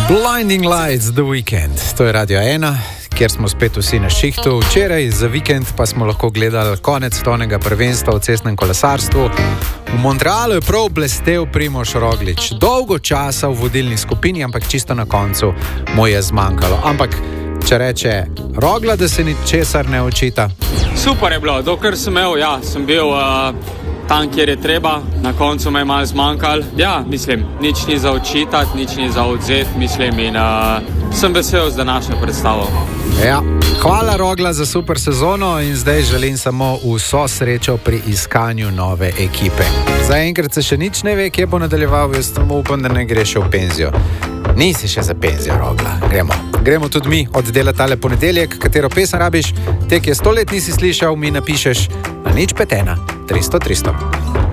Blinding Lights, The Weeknd. To je Radio 1, kjer smo spet vsi na šihtu. Včeraj za vikend pa smo lahko gledali konec svetovnega prvenstva v cestnem kolesarstvu. V Montrealu je prav blestel Primož Roglič. Dolgo časa v vodilni skupini, ampak čisto na koncu mu je zmanjkalo. Ampak če reče Rogla, da se ničesar ne očita. Super je bilo, dokler sem bil tam, kjer je treba, na koncu me je malo zmanjkalo. Ja, mislim, nič ni za očitati, nič ni za odzeti, mislim, in sem vesel z današnjo predstavo. Ja, hvala Rogla za super sezono in zdaj želim samo vso srečo pri iskanju nove ekipe. Zaenkrat se še nič ne ve, kje bo nadaljeval, jaz samo upam, da ne gre še v penzijo. Nisi še za penzijo, Rogla. Gremo tudi mi oddelati tale ponedeljek, katero pesem rabiš, te, ki je 100 let nisi slišal, mi napišeš na 051 300 300.